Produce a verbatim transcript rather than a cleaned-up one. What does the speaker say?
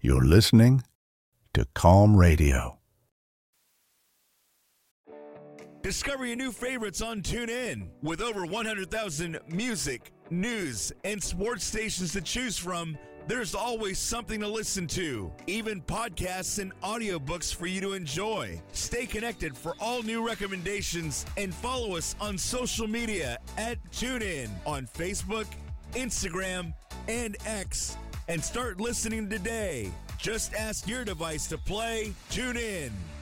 You're listening to Calm Radio. Discover your new favorites on TuneIn. With over one hundred thousand music, news, and sports stations to choose from, there's always something to listen to. Even podcasts and audiobooks for you to enjoy. Stay connected for all new recommendations and follow us on social media at TuneIn on Facebook, Instagram, and X. And start listening today. Just ask your device to play TuneIn.